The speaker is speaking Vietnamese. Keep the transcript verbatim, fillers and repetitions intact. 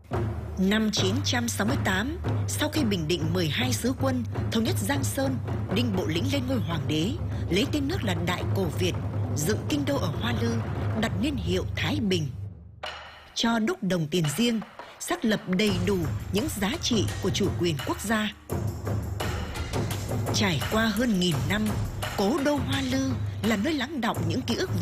Năm chín trăm sáu mươi tám, sau khi bình định mười hai sứ quân, thống nhất Giang Sơn, Đinh Bộ Lĩnh lên ngôi hoàng đế, lấy tên nước là Đại Cổ Việt, dựng kinh đô ở Hoa Lư, đặt niên hiệu Thái Bình. Cho đúc đồng tiền riêng, xác lập đầy đủ những giá trị của chủ quyền quốc gia. Trải qua hơn nghìn năm, cố đô Hoa Lư là nơi lắng đọng những ký ức